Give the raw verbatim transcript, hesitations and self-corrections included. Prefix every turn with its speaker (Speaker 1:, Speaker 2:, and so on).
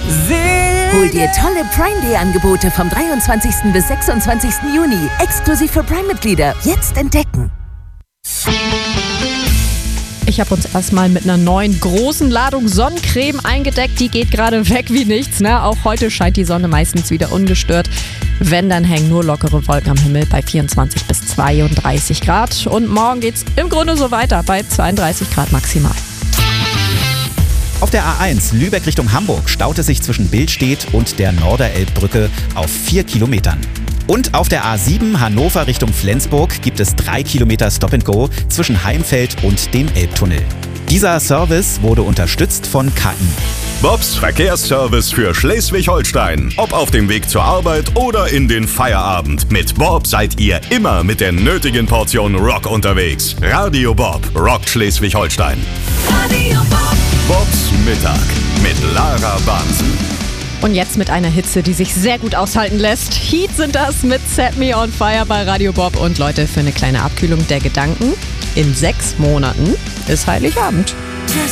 Speaker 1: Hol dir tolle Prime Day Angebote vom dreiundzwanzigsten bis sechsundzwanzigsten Juni. Exklusiv für Prime-Mitglieder. Jetzt entdecken.
Speaker 2: Ich habe uns erstmal mit einer neuen großen Ladung Sonnencreme eingedeckt. Die geht gerade weg wie nichts. Ne? Auch heute scheint die Sonne meistens wieder ungestört. Wenn, dann hängen nur lockere Wolken am Himmel bei vierundzwanzig bis zweiunddreißig Grad. Und morgen geht's im Grunde so weiter bei zweiunddreißig Grad maximal.
Speaker 3: Auf der A eins Lübeck Richtung Hamburg staut es sich zwischen Billstedt und der Norderelbbrücke auf vier Kilometern. Und auf der A sieben Hannover Richtung Flensburg gibt es drei Kilometer Stop-and-Go zwischen Heimfeld und dem Elbtunnel. Dieser Service wurde unterstützt von K I.
Speaker 4: Bobs Verkehrsservice für Schleswig-Holstein. Ob auf dem Weg zur Arbeit oder in den Feierabend. Mit Bob seid ihr immer mit der nötigen Portion Rock unterwegs. Radio Bob rockt Schleswig-Holstein.
Speaker 5: Radio Bob.
Speaker 4: Bobs Mittag mit Lara Bansen.
Speaker 2: Und jetzt mit einer Hitze, die sich sehr gut aushalten lässt. Heat sind das mit Set Me On Fire bei Radio Bob. Und Leute, für eine kleine Abkühlung der Gedanken, in sechs Monaten ist Heiligabend.